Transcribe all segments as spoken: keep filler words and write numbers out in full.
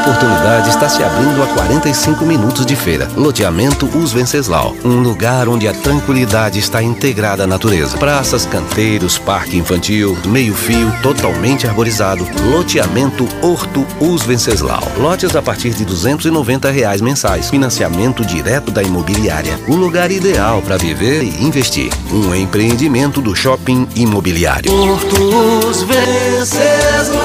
oportunidade está se abrindo a quarenta e cinco minutos de feira. Loteamento Os Venceslau, um lugar onde a tranquilidade está integrada à natureza. Praças, canteiros, parque infantil, meio-fio, totalmente arborizado. Loteamento Horto Os Venceslau. Lotes a partir de duzentos e noventa reais mensais. Financiamento direto da imobiliária. O lugar ideal para viver e investir. Um empreendimento do Shopping Imobiliário. Horto Os Venceslau.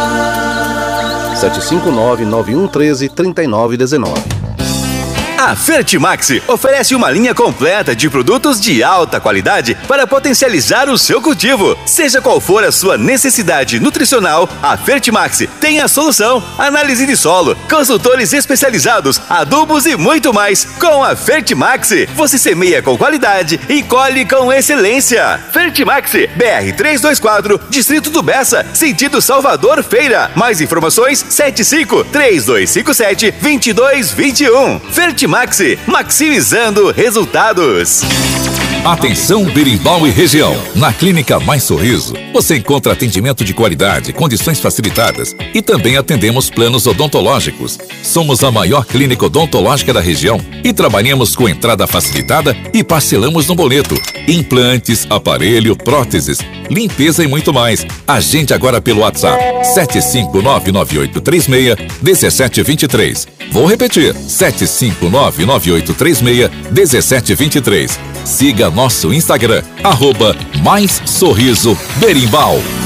sete cinco nove, nove um um três, três nove um nove. A Fertimax oferece uma linha completa de produtos de alta qualidade para potencializar o seu cultivo. Seja qual for a sua necessidade nutricional, a Fertimax tem a solução. Análise de solo, consultores especializados, adubos e muito mais. Com a Fertimax, você semeia com qualidade e colhe com excelência. Fertimax, B R trezentos e vinte e quatro, Distrito do Bessa, sentido Salvador Feira. Mais informações, sete cinco, três dois cinco sete, dois dois dois um. Fertimax, maximizando resultados. Atenção Berimbau e região. Na Clínica Mais Sorriso, você encontra atendimento de qualidade, condições facilitadas e também atendemos planos odontológicos. Somos a maior clínica odontológica da região e trabalhamos com entrada facilitada e parcelamos no boleto. Implantes, aparelho, próteses, limpeza e muito mais. Agende agora pelo WhatsApp sete cinco nove, nove oito três seis, um sete dois três. Vou repetir, sete cinco nove, nove oito três seis, um sete dois três. Siga nosso Instagram, arroba Mais Sorriso Berimbau.